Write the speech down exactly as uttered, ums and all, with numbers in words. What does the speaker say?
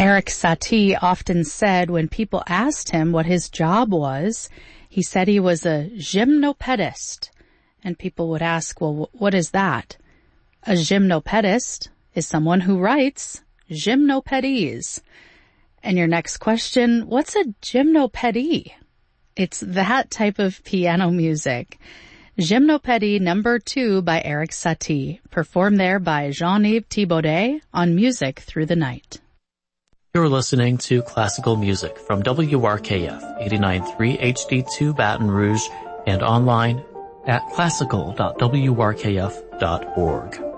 Erik Satie often said when people asked him what his job was, he said he was a gymnopedist. And people would ask, well, what is that? A gymnopedist is someone who writes gymnopedies. And your next question, what's a gymnopedie? It's that type of piano music. Gymnopedie number two by Erik Satie, performed there by Jean-Yves Thibaudet on Music Through the Night. You're listening to classical music from W R K F eighty-nine point three H D two Baton Rouge and online at classical dot w r k f dot org.